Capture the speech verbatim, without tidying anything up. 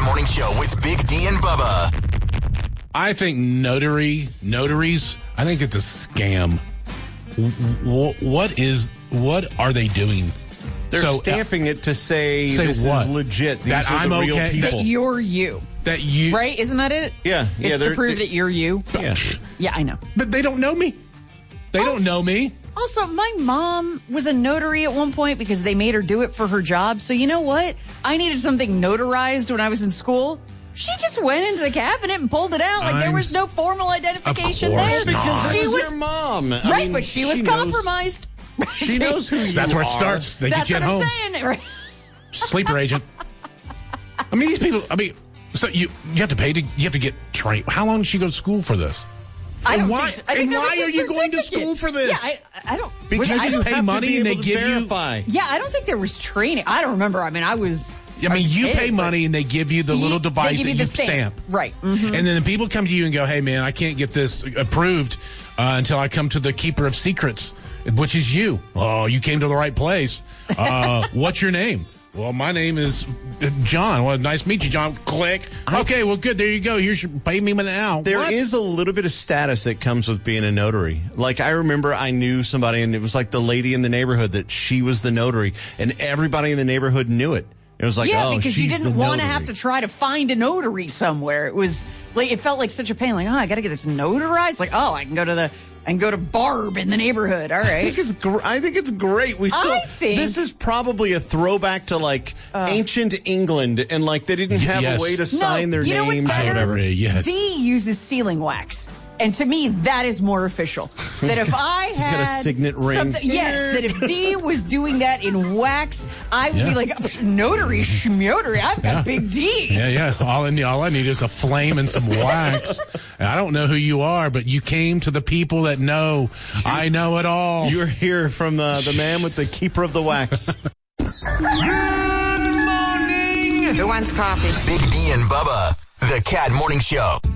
Morning Show with Big D and Bubba. I think notary, notaries, I think it's a scam. W- what is, what are they doing? They're so, stamping uh, it to say, say this what? is legit. These That are I'm the real okay? people. That you're you. That you. Right? Isn't that it? Yeah. yeah It's to prove that you're you. Yeah. Yeah, I know. But they don't know me. They Also- don't know me. Also, my mom was a notary at one point because they made her do it for her job. So you know what? I needed something notarized when I was in school. She just went into the cabinet and pulled it out. Like I'm there was no formal identification Of course there. not. Because She she was was your mom. I right, mean, but she was she knows- compromised. She knows who you That's where it are. starts. They That's get you at what home. I'm saying. Right? Sleeper agent. I mean, these people, I mean, so you you have to pay to, you have to get trained. How long did she go to school for this? I And don't why- think so. I think and there why was a are you going to certificate. school for this? Yeah, I, I don't. Because I you don't pay have money to be and they able to give you- verify. Yeah, I don't think there was training. I don't remember. I mean, I was. I mean, was a you kid, pay but- money and they give you the little They device give that you you the stamp. stamp. Right. Mhm. And then the people come to you and go, hey, man, I can't get this approved uh, until I come to the keeper of secrets, which is you. Oh, you came to the right place. Uh, what's your name? Well, my name is John. Well, nice to meet you, John. Click. Okay, well, good. There you go. Here's your pay me now. There What? is a little bit of status that comes with being a notary. Like, I remember I knew somebody, and it was like the lady in the neighborhood that she was the notary, and everybody in the neighborhood knew it. It was like, yeah, oh, because you she's didn't the want to notary. have to try to find a notary somewhere. It was like it felt like such a pain. Like, oh, I got to get this notarized. Like, oh, I can go to the I can go to Barb in the neighborhood. All I right. think it's gr- I think it's great. We still I think- this is probably a throwback to like ancient England, and like they didn't have yes. a way to sign no, their you know what's names. better? Whatever it is, yes. D uses sealing wax. And to me, that is more official. That if I He's got a had signet ring. something- yes, that if D was doing that in wax, I would Yeah. be like, notary, schmotary, I've got Yeah. big D. Yeah, yeah. All I need, all I need is a flame and some wax. And I don't know who you are, but you came to the people that know. I know it all. You're here from uh, the man with the keeper of the wax. Who wants coffee? Big D and Bubba, the Cat Morning Show.